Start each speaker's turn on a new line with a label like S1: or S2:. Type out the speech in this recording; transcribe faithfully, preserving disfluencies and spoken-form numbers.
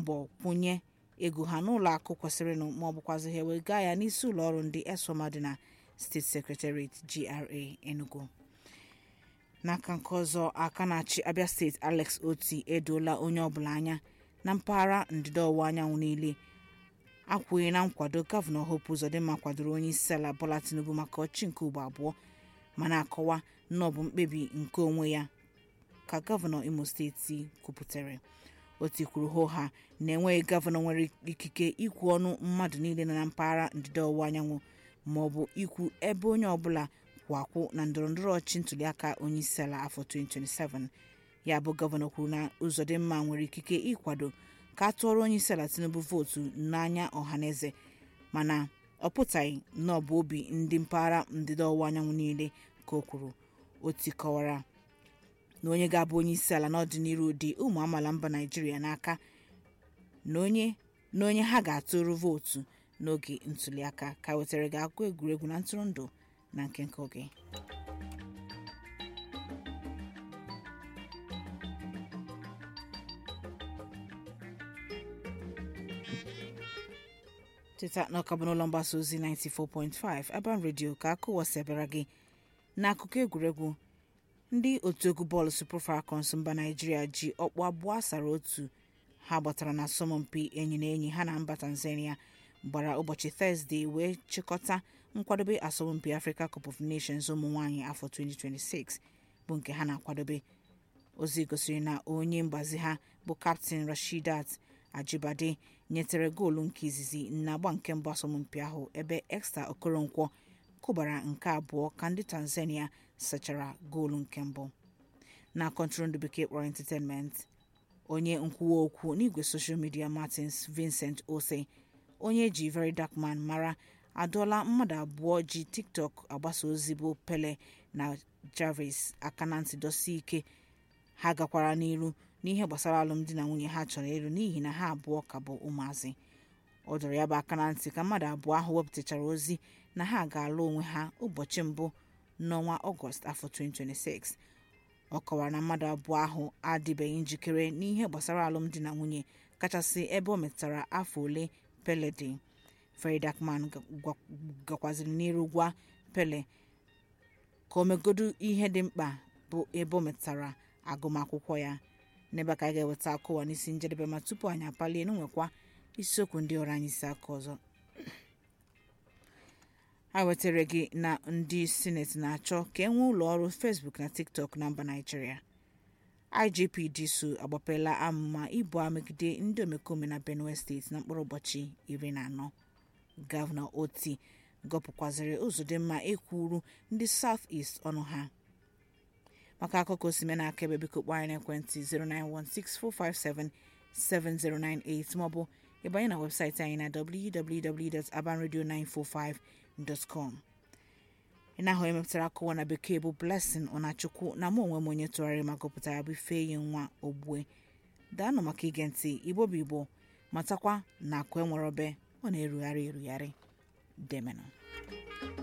S1: mbọ kwụnye ego ha n'ụlọ akụ kwesịrịnụ ma ọ bụkwazị ha wega ya n'isi ụlọ ọrụ ndị Esoma dị na steeti Secretariat G R A Enugu. N'aka nke ọzọ, aka na-achị Abia steeti Alex Oti edoola onye ọbụla anya na mpaghara ndịda ọwụwa anyanwụ niile akwụghị na nkwado gọvanọ Hope Uzodimma kwadoro onye isi ala Bola Tinubu maka ọchị nke ugbo abụọ ma na-akọwa na ọ bụ mkpebi nke onwe ya ka gọvanọ Imo steeti kwupụtara. Oti kwuru hoha na enweghị gọvanọ nwere ikike ikwu ọnụ mmadụ niile nọ na mpaghara ndịda ọwụwa anyanwụ ma ọ bụ ikwu ebe onye ọbụla kwụ akwụ na ndọrọndọrọ ọchị ntụliaka onye isi ala afọ twenty twenty-seven. Ya bụ gọvanọ kwuru na Uzodimma nwere ikike ịkwado ka a tụọrọ onye isi ala Tinubu vootu n'anya ọhaneze mana ọ pụtaghị na ọ bụ obi ndị mpaghara ndịda ọwụwa anyanwụ niile ka o kwuru. Oti kọwara na onye ga-abụ onye isi ala n'ọdịnihu dị ụmụ amaala mba Naịjirịa n'aka na onye na onye ha ga-atụrụ vootu n'oge ntụliaka. Ka wetara gị akụkọ egwuregwu na ntụrụndụ na nke nke oge. Teta n'ọkabụ n'ụlọ mgbasa ozi ninety-four point five Urban Radio ka akụwasịbara gị n'akụkọ egwuregwu. Ndị otu egwu bọọlụ Super Falcons mba Naịjirịa ji ọkpụ abụọ asara otu ha gbatara na asọmpi enyi na enyi ha na mba Tanzania gbara ụbọchị Thursday wee chịkọta nkwadobe asọmpi Africa Cup of Nations ụmụ nwaanyị afọ twenty twenty-six bụ nke ha na-akwadobe. Ozi gosiri na onye mgbazi ha bụ Captain Rasheedat Ajibade nyetere goolu nke izizi n'agba nke mbụ asọmpi ahụ ebe Esther Okoronkwo kụbara nke abụọ ka ndị Tanzania sachara goolu nke mbụ. Na kọntrol bekee kpọrọ Entertainment, onye nkwuwa okwu n'igwe soshal midia Martins Vincent Ose, onye ji Very Dark Man mara, adọla mmadụ abụọ ji TikTok agbasa ozi bụ Pele na Jarvis aka na ntị dosi ike ha gakwara n'iru n'ihe gbasara alụmdi na nwunye ha chọrọ ịlụ n'ihi na ha abụọ ka bụ ụmụazị. Ọ dọrọ ya bụ aka na ntị ka mmadụ abụọ ahụ wepụtachara ozi na ha ga-alụ onwe ha ụbọchị mbụ n'ọnwa Ọgọst afọ twenty twenty-six. Ọ kọwara na mmadụ abụọ ahụ adịbeghị njikere n'ihe gbasara alụmdi na nwunye kachasị ebe o metụtara afọ ole Pele dị. Very Dark Man gakwaziri n'iru gwa Pele ka o megodu ihe dị mkpa bụ ebe o metụtara agụmakwụkwọ ya. N'ebe ka anyị ga-eweta akụwa n'isi njedebe ma tupu anyị apalie n'nwekwa isiokwu ndị ọrụ anyị isi aka ọzọ. A wetara gị na ndị Senate na-achọ ka e nwee ụlọ ọrụ Facebook na TikTok na mba Naịjirịa. I G P Disu agbapela amụma ibu a megide ndị omekome na Benue steeti na mkpụrụ ụbọchị iri na anọ. Gọvanọ Oti gọpụkwaziri Uzodimma ekwuru ndị South East ọnụ ha. Maka akụkọ osime na akaebe biko kpọọ anyị n'ekwentị zero nine one six four five seven seven zero nine eight maọbụ ịbanye na webụsaịtị anyị na w w w dot urban radio nine four five dot com. Ị na-ahụ emepụtara akụwa na bekee bụ Blessing Ọnachukwu na mụ onwe m onye tụgharịrị ma gụpụtara bụ Ifeyi Nwa Ogbue. Daanụ maka ige ntị. Igbo bụ Igbo, matakwa na akụ enwere obe ọ na-erugharị erugharị. Demenụ.